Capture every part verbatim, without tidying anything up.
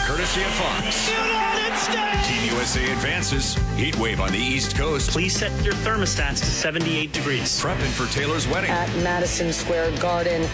courtesy of Fox. United States! Team U S A advances. Heat wave on the East Coast. Please set your thermostats to seventy-eight degrees. Prepping for Taylor's wedding. At Madison Square Garden.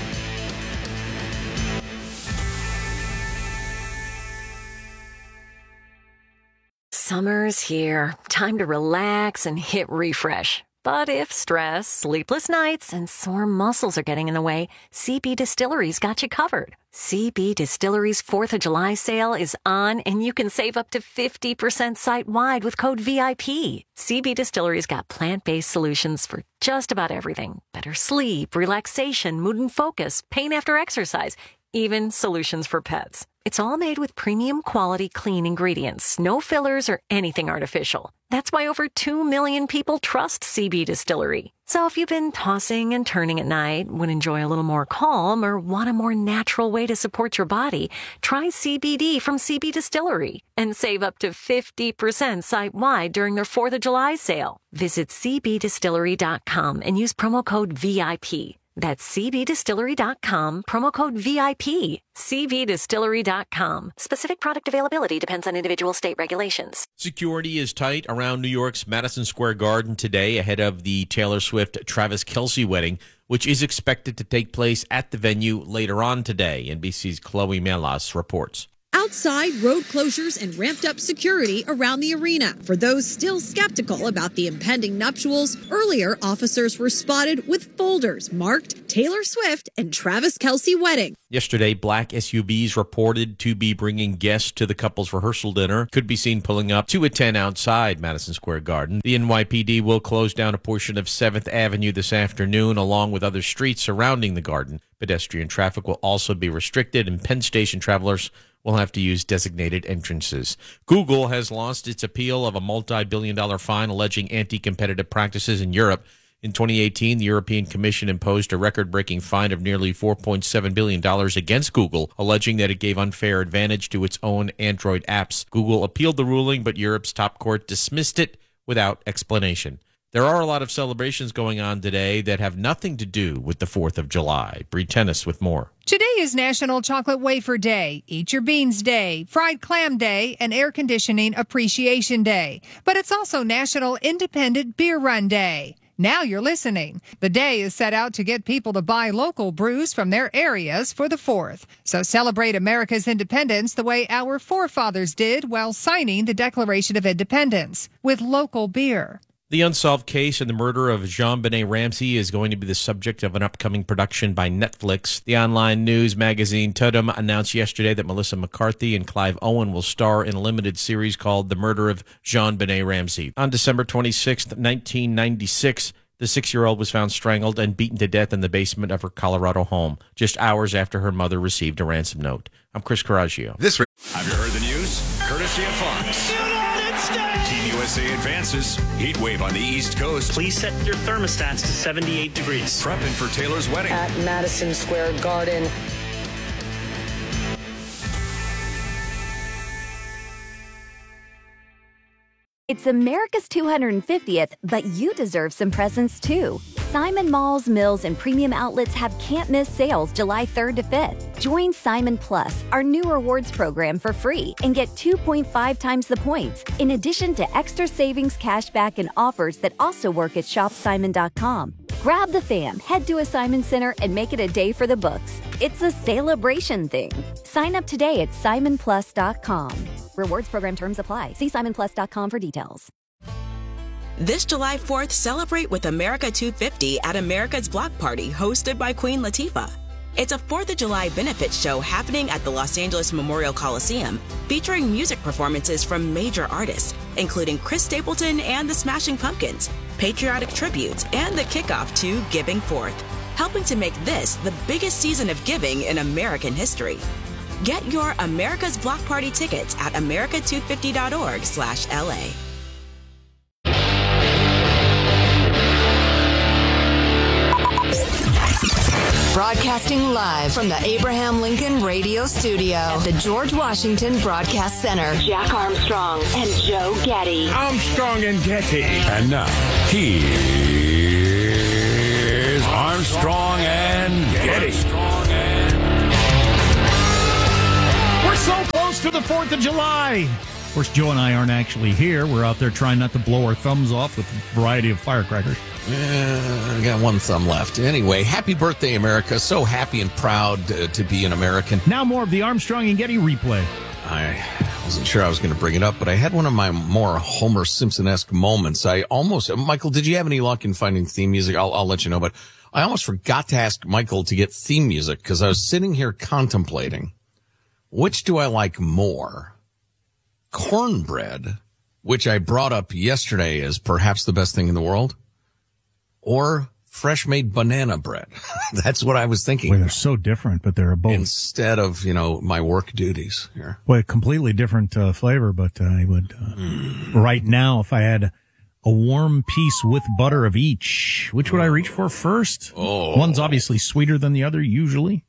Summer's here. Time to relax and hit refresh. But if stress, sleepless nights, and sore muscles are getting in the way, C B Distillery's got you covered. C B Distillery's fourth of July sale is on, and you can save up to fifty percent site-wide with code V I P. C B Distillery's got plant-based solutions for just about everything. Better sleep, relaxation, mood and focus, pain after exercise, even solutions for pets. It's all made with premium quality clean ingredients, no fillers or anything artificial. That's why over two million people trust C B Distillery. So if you've been tossing and turning at night, would enjoy a little more calm, or want a more natural way to support your body, try C B D from C B Distillery and save up to fifty percent site-wide during their fourth of July sale. Visit c b distillery dot com and use promo code V I P. That's c b distillery dot com, promo code V I P. c b distillery dot com. Specific product availability depends on individual state regulations. Security is tight around New York's Madison Square Garden today ahead of the Taylor Swift-Travis Kelce wedding, which is expected to take place at the venue later on today. N B C's Chloe Melas reports. Outside, road closures and ramped up security around the arena. For those still skeptical about the impending nuptials, earlier officers were spotted with folders marked Taylor Swift and Travis Kelce wedding. Yesterday, black S U Vs reported to be bringing guests to the couple's rehearsal dinner could be seen pulling up to a tent outside Madison Square Garden. The N Y P D will close down a portion of seventh Avenue this afternoon, along with other streets surrounding the garden. Pedestrian traffic will also be restricted, and Penn Station travelers will have to use designated entrances. Google has lost its appeal of a multi-billion dollar fine alleging anti-competitive practices in Europe. In twenty eighteen, the European Commission imposed a record-breaking fine of nearly four point seven billion dollars against Google, alleging that it gave unfair advantage to its own Android apps. Google appealed the ruling, but Europe's top court dismissed it without explanation. There are a lot of celebrations going on today that have nothing to do with the fourth of July. Bree Tennis with more. Today is National Chocolate Wafer Day, Eat Your Beans Day, Fried Clam Day, and Air Conditioning Appreciation Day. But it's also National Independent Beer Run Day. Now you're listening. The day is set out to get people to buy local brews from their areas for the fourth. So celebrate America's independence the way our forefathers did while signing the Declaration of Independence, with local beer. The unsolved case in the murder of JonBenet Ramsey is going to be the subject of an upcoming production by Netflix. The online news magazine Tudum announced yesterday that Melissa McCarthy and Clive Owen will star in a limited series called The Murder of JonBenet Ramsey. On December twenty-sixth, nineteen ninety-six, the six-year-old was found strangled and beaten to death in the basement of her Colorado home, just hours after her mother received a ransom note. I'm Chris Coraggio. This re- Have you heard the news? Courtesy of Fox. United States! Team U S A advances. Heat wave on the East Coast. Please set your thermostats to seventy-eight degrees. Prepping for Taylor's wedding. At Madison Square Garden. It's America's two hundred fiftieth, but you deserve some presents too. Simon Malls, Mills, and Premium Outlets have can't-miss sales July third to fifth. Join Simon Plus, our new rewards program, for free and get two point five times the points, in addition to extra savings, cashback, and offers that also work at shop simon dot com. Grab the fam, head to a Simon Center, and make it a day for the books. It's a celebration thing. Sign up today at simon plus dot com. Rewards program terms apply. See simon plus dot com for details. This July fourth, celebrate with America two fifty at America's Block Party, hosted by Queen Latifah. It's a fourth of July benefit show happening at the Los Angeles Memorial Coliseum, featuring music performances from major artists, including Chris Stapleton and the Smashing Pumpkins, patriotic tributes, and the kickoff to Giving Forth, helping to make this the biggest season of giving in American history. Get your America's Block Party tickets at america two fifty dot org slash L A. Broadcasting live from the Abraham Lincoln Radio Studio at the George Washington Broadcast Center. Jack Armstrong and Joe Getty. Armstrong and Getty. And now, here's Armstrong and Getty. We're so close to the fourth of July. Of course, Joe and I aren't actually here. We're out there trying not to blow our thumbs off with a variety of firecrackers. Uh, I got one thumb left. Anyway, happy birthday, America. So happy and proud to, to be an American. Now more of the Armstrong and Getty replay. I wasn't sure I was going to bring it up, but I had one of my more Homer Simpson-esque moments. I almost, Michael, did you have any luck in finding theme music? I'll, I'll let you know, but I almost forgot to ask Michael to get theme music because I was sitting here contemplating, which do I like more? Cornbread, which I brought up yesterday as perhaps the best thing in the world, or fresh-made banana bread? That's what I was thinking. Boy, they're so different, but they're both. Instead of, you know, my work duties here. Boy, a completely different uh, flavor, but I would, uh, mm. right now, if I had a warm piece with butter of each, which would I reach for first? Oh. One's obviously sweeter than the other, usually.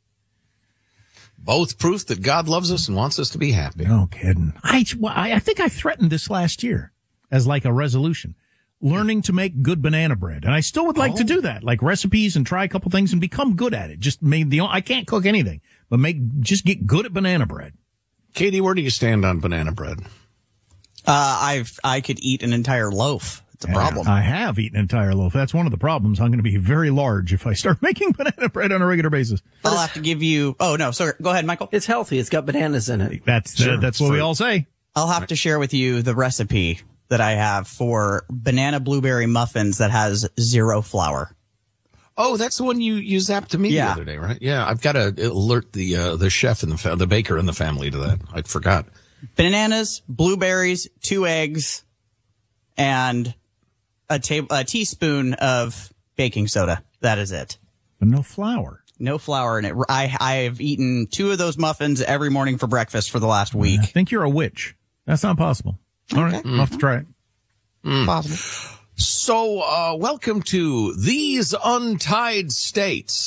Both proof that God loves us and wants us to be happy. No kidding. I, I think I threatened this last year as like a resolution. Learning to make good banana bread. And I still would like oh. to do that, like recipes and try a couple things and become good at it. Just made the, I can't cook anything, but make, just get good at banana bread. Katie, where do you stand on banana bread? Uh, I've, I could eat an entire loaf. It's a yeah, problem. I have eaten an entire loaf. That's one of the problems. I'm going to be very large if I start making banana bread on a regular basis. I'll have to give you, oh no, sorry. Go ahead, Michael. It's healthy. It's got bananas in it. That's, sure, uh, that's what we all say. I'll have to share with you the recipe that I have for banana blueberry muffins that has zero flour. Oh, that's the one you, you zapped to me yeah. the other day, right? Yeah, I've got to alert the uh, the chef and the fa- the baker in the family to that. I forgot. Bananas, blueberries, two eggs, and a, ta- a teaspoon of baking soda. That is it. But no flour. No flour in it. I I have eaten two of those muffins every morning for breakfast for the last week. I think you're a witch. That's not possible. All right, okay. I'll have to try it. Mm. Possible. So, uh, welcome to These Untied States.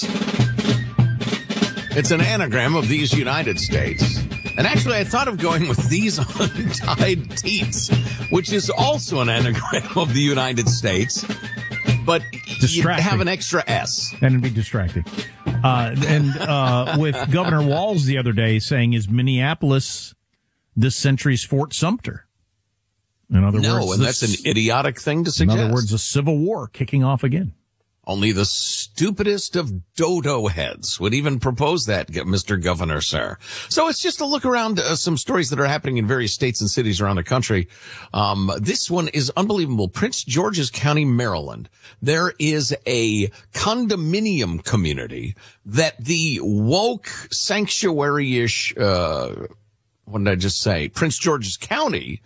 It's an anagram of These United States. And actually, I thought of going with These Untied Teats, which is also an anagram of the United States. But you have an extra S. And it'd be distracting. Uh, and uh, with Governor Walz the other day saying, is Minneapolis this century's Fort Sumter? In other no, words, and this, that's an idiotic thing to suggest. In other words, a civil war kicking off again. Only the stupidest of dodo heads would even propose that, Mister Governor, sir. So it's just a look around uh, some stories that are happening in various states and cities around the country. Um, this one is unbelievable. Prince George's County, Maryland. There is a condominium community that the woke sanctuary-ish, uh, what did I just say? Prince George's County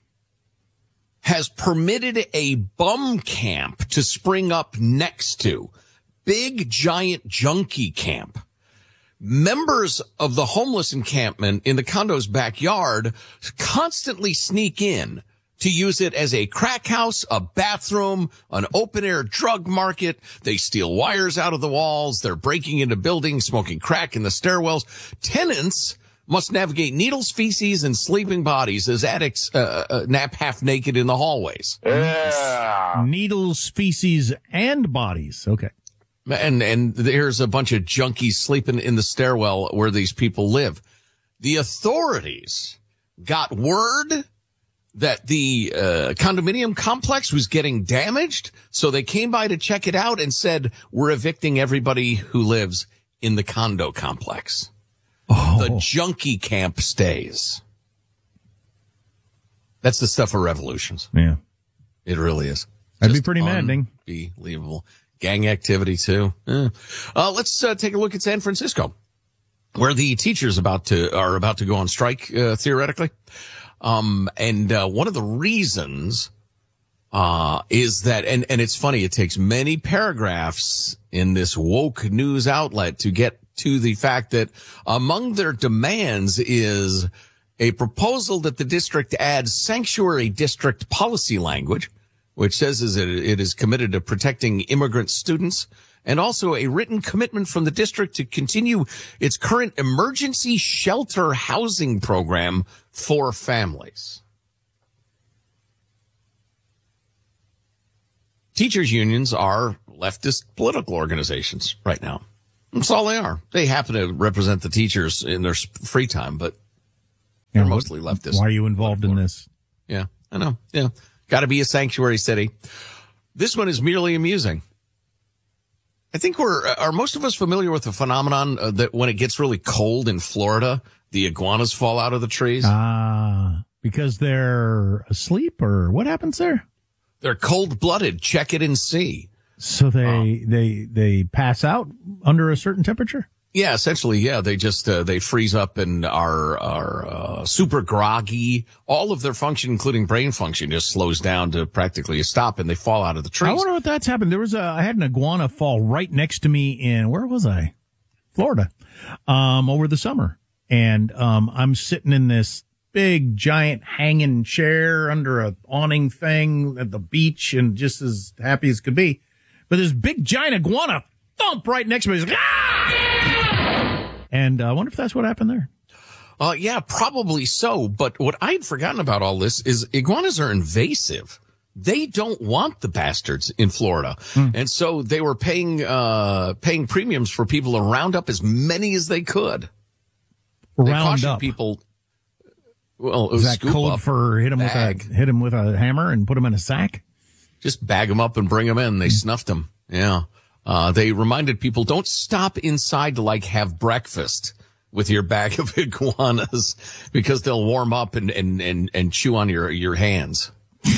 has permitted a bum camp to spring up next to. Big, giant junkie camp. Members of the homeless encampment in the condo's backyard constantly sneak in to use it as a crack house, a bathroom, an open-air drug market. They steal wires out of the walls. They're breaking into buildings, smoking crack in the stairwells. Tenants must navigate needles, feces, and sleeping bodies as addicts uh, uh, nap half naked in the hallways. Yeah. Needles, feces, and bodies. Okay. And and there's a bunch of junkies sleeping in the stairwell where these people live. The authorities got word that the uh, condominium complex was getting damaged, so they came by to check it out and said, we're evicting everybody who lives in the condo complex. Oh. The junkie camp stays. That's the stuff of revolutions. Yeah. It really is. That'd Just be pretty maddening. Unbelievable. Gang activity, too. Yeah. Uh, let's uh, take a look at San Francisco, where the teachers about to are about to go on strike, uh, theoretically. Um, and uh, one of the reasons uh is that, and, and it's funny, it takes many paragraphs in this woke news outlet to get to the fact that among their demands is a proposal that the district adds sanctuary district policy language, which says is that it is committed to protecting immigrant students, and also a written commitment from the district to continue its current emergency shelter housing program for families. Teachers' unions are leftist political organizations right now. That's all they are. They happen to represent the teachers in their free time, but They're Yeah, mostly what- leftist. Why are you involved in this? Yeah, I know. Yeah. Got to be a sanctuary city. This one is merely amusing. I think we're, are most of us familiar with the phenomenon uh, that when it gets really cold in Florida, the iguanas fall out of the trees? Ah, because they're asleep, or what happens there? They're cold-blooded. Check it and see. So they, they, they pass out under a certain temperature? Yeah, essentially, yeah. They just, uh, they freeze up and are, are, uh, super groggy. All of their function, including brain function, just slows down to practically a stop, and they fall out of the trees. I wonder what that's happened. There was a, I had an iguana fall right next to me in, where was I? Florida, um, over the summer. And, um, I'm sitting in this big, giant hanging chair under a awning thing at the beach and just as happy as could be. But this big, giant iguana thump right next to me. He's like, ah! And I wonder if that's what happened there. Uh, yeah, probably so. But what I'd forgotten about all this is iguanas are invasive. They don't want the bastards in Florida. Mm. And so they were paying, uh, paying premiums for people to round up as many as they could. They Round cautioned up. people. Well, it Is was that scoop code up, for hit him bag. with a, hit him with a hammer and put him in a sack? Just bag them up and bring them in. They mm. snuffed them. Yeah. Uh, they reminded people, don't stop inside to like have breakfast with your bag of iguanas because they'll warm up and, and, and, and chew on your, your hands.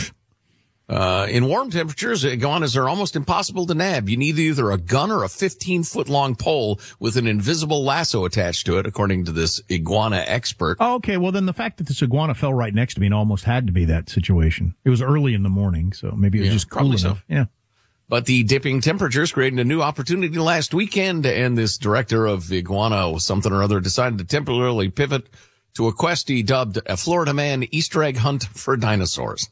Uh, in warm temperatures, iguanas are almost impossible to nab. You need either a gun or a fifteen foot long pole with an invisible lasso attached to it, according to this iguana expert. Oh, okay. Well, then the fact that this iguana fell right next to me and almost had to be that situation. It was early in the morning, so maybe it was Yeah, just cool probably enough. so. Yeah. But the dipping temperatures created a new opportunity last weekend, and this director of iguana something or other decided to temporarily pivot to a quest he dubbed a Florida Man Easter egg hunt for dinosaurs,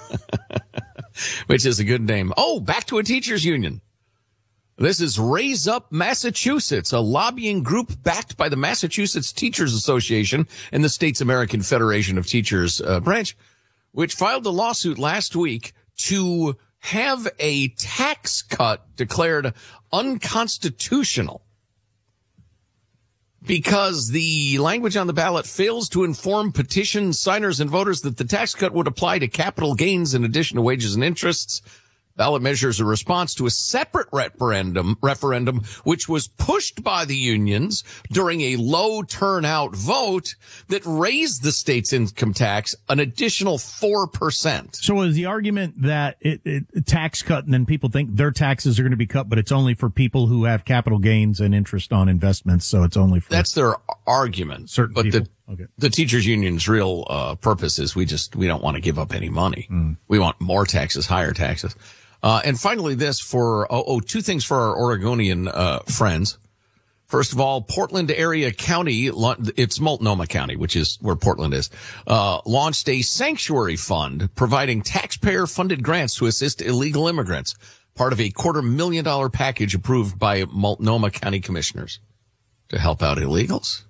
which is a good name. Oh, back to a teachers union. This is Raise Up Massachusetts, a lobbying group backed by the Massachusetts Teachers Association and the state's American Federation of Teachers uh, branch, which filed a lawsuit last week to have a tax cut declared unconstitutional because the language on the ballot fails to inform petition signers and voters that the tax cut would apply to capital gains in addition to wages and interests. Ballot measures a response to a separate referendum, referendum, which was pushed by the unions during a low turnout vote that raised the state's income tax an additional four percent. So is the argument that it, it tax cut and then people think their taxes are going to be cut, but it's only for people who have capital gains and interest on investments. So it's only for That's their argument. certain but people. the, Okay. the teachers union's real, uh, purpose is we just, we don't want to give up any money. Mm. We want more taxes, higher taxes. Uh, and finally this for, oh, oh, two things for our Oregonian, uh, friends. First of all, Portland area county, it's Multnomah County, which is where Portland is, uh, launched a sanctuary fund providing taxpayer funded grants to assist illegal immigrants, part of a quarter million dollar package approved by Multnomah County commissioners to help out illegals.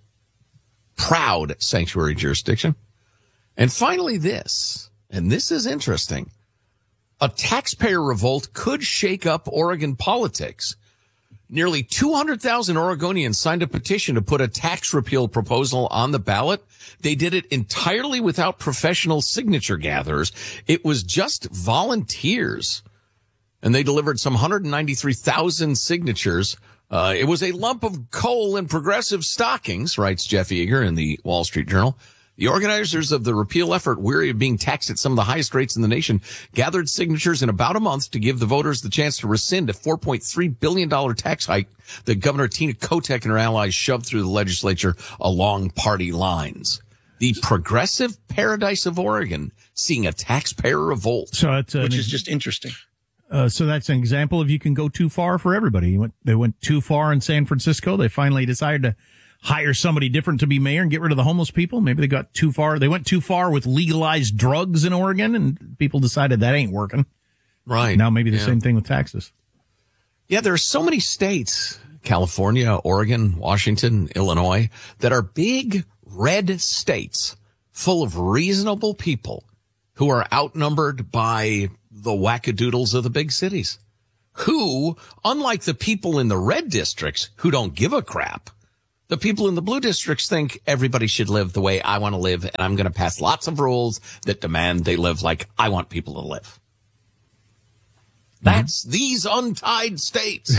Proud sanctuary jurisdiction. And finally this, and this is interesting. A taxpayer revolt could shake up Oregon politics. Nearly two hundred thousand Oregonians signed a petition to put a tax repeal proposal on the ballot. They did it entirely without professional signature gatherers. It was just volunteers. And they delivered some one hundred ninety-three thousand signatures. Uh, it was a lump of coal in progressive stockings, writes Jeff Eager in the Wall Street Journal. The organizers of the repeal effort, weary of being taxed at some of the highest rates in the nation, gathered signatures in about a month to give the voters the chance to rescind a four point three billion dollars tax hike that Governor Tina Kotek and her allies shoved through the legislature along party lines. The progressive paradise of Oregon seeing a taxpayer revolt. So it's which is just interesting. Uh, so that's an example of you can go too far for everybody. You went, they went too far in San Francisco. They finally decided to hire somebody different to be mayor and get rid of the homeless people. Maybe they got too far. They went too far with legalized drugs in Oregon, and people decided that ain't working. Right. Now maybe the yeah. same thing with taxes. Yeah, there are so many states, California, Oregon, Washington, Illinois, that are big red states full of reasonable people who are outnumbered by the wackadoodles of the big cities, who, unlike the people in the red districts who don't give a crap, The people in the blue districts think everybody should live the way I want to live, and I'm going to pass lots of rules that demand they live like I want people to live. That's mm-hmm. these untied states.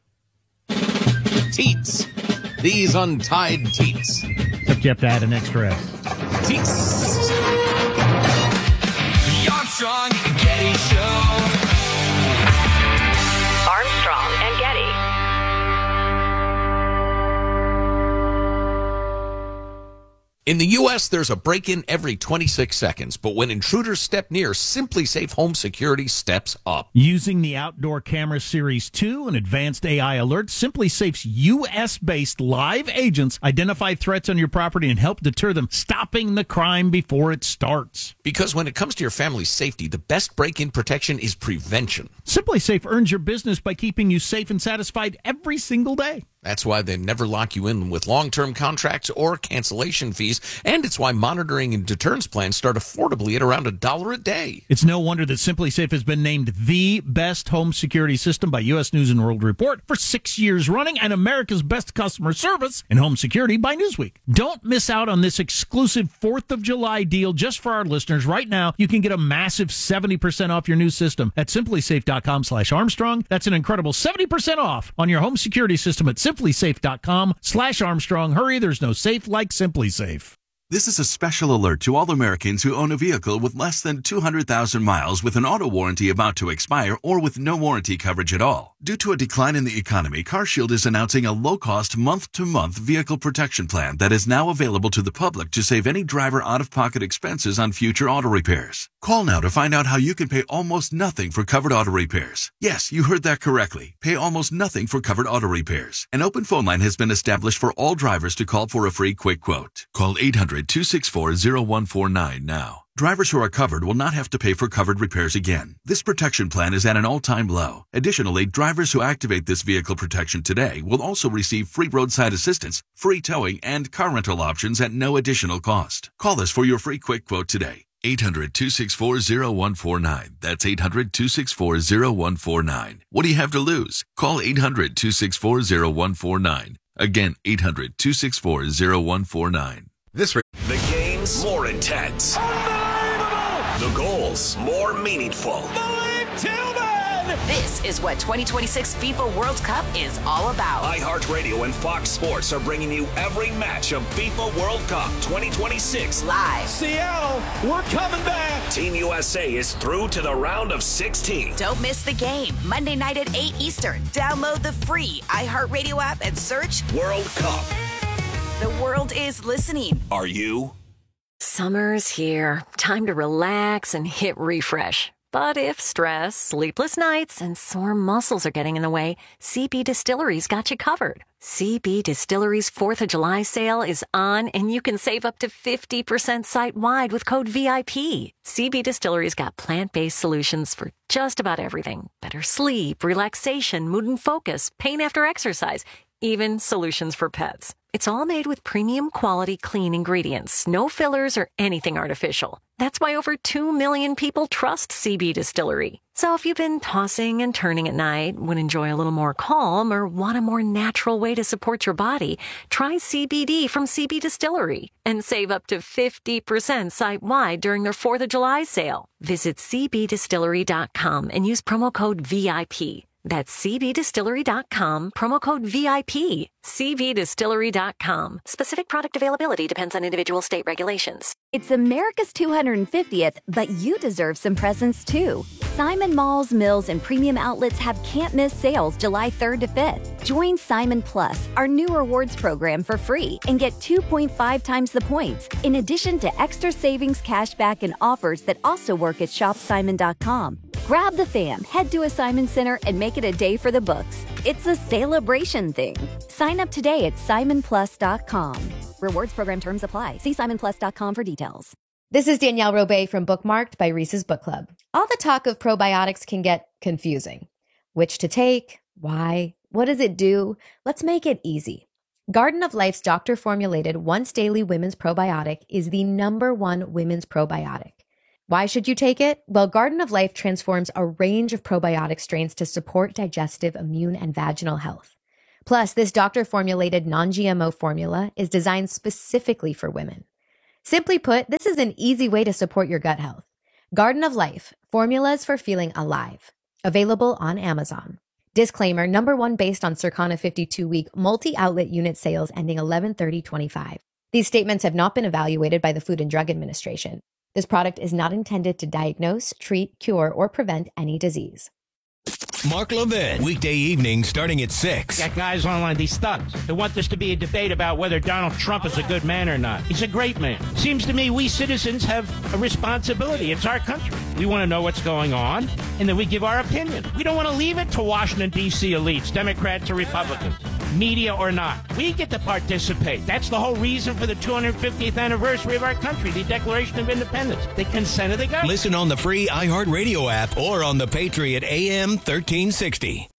Teats. These untied teats. Except you have to add an extra S. Teats. The Armstrong and Getty Show. Armstrong and Getty. In the U S, there's a break-in every twenty-six seconds, but when intruders step near, Simply Safe Home Security steps up. Using the Outdoor Camera Series two and advanced A I alerts, Simply Safe's U S-based live agents identify threats on your property and help deter them, stopping the crime before it starts. Because when it comes to your family's safety, the best break-in protection is prevention. Simply Safe earns your business by keeping you safe and satisfied every single day. That's why they never lock you in with long-term contracts or cancellation fees, and it's why monitoring and deterrence plans start affordably at around a dollar a day. It's no wonder that Simply Safe has been named the best home security system by U S News and World Report for six years running, and America's best customer service in home security by Newsweek. Don't miss out on this exclusive fourth of July deal just for our listeners. Right now, you can get a massive seventy percent off your new system at simplysafe.com slash Armstrong. That's an incredible seventy percent off on your home security system at simplysafe.com slash Armstrong. Hurry, there's no safe like Simply Safe. This is a special alert to all Americans who own a vehicle with less than two hundred thousand miles with an auto warranty about to expire or with no warranty coverage at all. Due to a decline in the economy, CarShield is announcing a low-cost month-to-month vehicle protection plan that is now available to the public to save any driver out-of-pocket expenses on future auto repairs. Call now to find out how you can pay almost nothing for covered auto repairs. Yes, you heard that correctly. Pay almost nothing for covered auto repairs. An open phone line has been established for all drivers to call for a free quick quote. Call eight hundred, two six four, zero one four nine now. Drivers who are covered will not have to pay for covered repairs again. This protection plan is at an all-time low. Additionally, drivers who activate this vehicle protection today will also receive free roadside assistance, free towing, and car rental options at no additional cost. Call us for your free quick quote today. eight hundred, two six four, zero one four nine. That's eight hundred, two six four, zero one four nine. What do you have to lose? Call eight hundred, two six four, zero one four nine. Again, eight hundred, two six four, zero one four nine. This re- the games more intense. The goals more meaningful. This is what twenty twenty-six FIFA World Cup is all about. iHeartRadio and Fox Sports are bringing you every match of FIFA World Cup twenty twenty-six live. Seattle, we're coming back. Team U S A is through to the round of sixteen. Don't miss the game. Monday night at eight Eastern. Download the free iHeartRadio app and search World Cup. The world is listening. Are you? Summer's here. Time to relax and hit refresh. But if stress, sleepless nights, and sore muscles are getting in the way, C B Distillery's got you covered. C B Distillery's fourth of July sale is on, and you can save up to fifty percent site-wide with code V I P. C B Distillery's got plant-based solutions for just about everything. Better sleep, relaxation, mood and focus, pain after exercise, even solutions for pets. It's all made with premium quality clean ingredients, no fillers or anything artificial. That's why over two million people trust C B Distillery. So if you've been tossing and turning at night, would enjoy a little more calm, or want a more natural way to support your body, try C B D from C B Distillery and save up to fifty percent site-wide during their fourth of July sale. Visit c b distillery dot com and use promo code V I P. That's c b distillery dot com, promo code V I P. c b distillery dot com. Specific product availability depends on individual state regulations. It's America's two hundred fiftieth, but you deserve some presents too. Simon Malls, Mills, and Premium Outlets have can't-miss sales July third to fifth. Join Simon Plus, our new rewards program, for free and get two point five times the points, in addition to extra savings, cashback, and offers that also work at shop simon dot com. Grab the fam, head to a Simon Center, and make it a day for the books. It's a celebration thing. Sign up today at simon plus dot com. Rewards program terms apply. See simon plus dot com for details. This is Danielle Robay from Bookmarked by Reese's Book Club. All the talk of probiotics can get confusing. Which to take? Why? What does it do? Let's make it easy. Garden of Life's doctor-formulated once-daily women's probiotic is the number one women's probiotic. Why should you take it? Well, Garden of Life transforms a range of probiotic strains to support digestive, immune, and vaginal health. Plus, this doctor-formulated non-G M O formula is designed specifically for women. Simply put, this is an easy way to support your gut health. Garden of Life, formulas for feeling alive. Available on Amazon. Disclaimer, number one based on Circana fifty-two week multi-outlet unit sales ending eleven thirty twenty-five. These statements have not been evaluated by the Food and Drug Administration. This product is not intended to diagnose, treat, cure, or prevent any disease. Mark Levin, weekday evening starting at six. Got guys online, these thugs. They want this to be a debate about whether Donald Trump is a good man or not. He's a great man. Seems to me we citizens have a responsibility. It's our country. We want to know what's going on, and then we give our opinion. We don't want to leave it to Washington, D C elites, Democrats or Republicans, media or not. We get to participate. That's the whole reason for the two hundred fiftieth anniversary of our country, the Declaration of Independence. The consent of the government. Listen on the free iHeartRadio app or on the Patriot A M thirteen sixty.